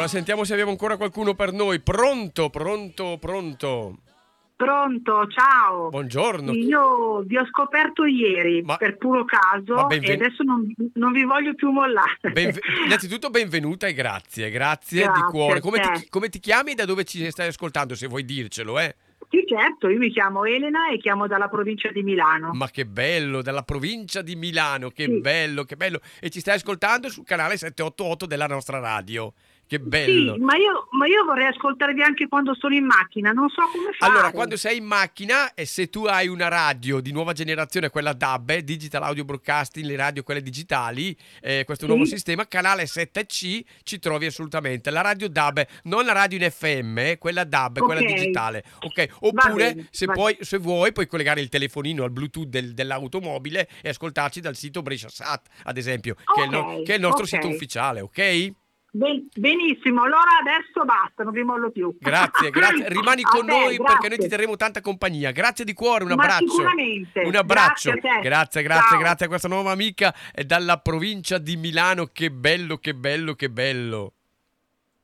Allora, sentiamo se abbiamo ancora qualcuno per noi. Pronto, pronto, pronto. Pronto, ciao. Buongiorno. Io vi ho scoperto ieri per puro caso e adesso non vi voglio più mollare. Innanzitutto benvenuta e grazie di cuore. Come ti chiami e da dove ci stai ascoltando, se vuoi dircelo, Sì, certo, io mi chiamo Elena e chiamo dalla provincia di Milano. Ma che bello, dalla provincia di Milano, che bello, che bello. E ci stai ascoltando sul canale 788 della nostra radio. Che bello. Sì, ma io vorrei ascoltarvi anche quando sono in macchina, non so come fare. Allora, quando sei in macchina e se tu hai una radio di nuova generazione, quella DAB, Digital Audio Broadcasting, le radio quelle digitali, questo nuovo sistema, canale 7C, ci trovi assolutamente. La radio DAB, non la radio in FM, quella DAB, quella digitale. Ok, oppure se vuoi puoi collegare il telefonino al Bluetooth dell'automobile e ascoltarci dal sito Brescia Sat, ad esempio, che è il nostro sito ufficiale, ok? Benissimo, allora adesso basta, non vi mollo più. Grazie, rimani con noi perché noi ti terremo tanta compagnia. Grazie di cuore, un abbraccio. Sicuramente. Un abbraccio. Grazie a questa nuova amica dalla provincia di Milano. Che bello, che bello, che bello.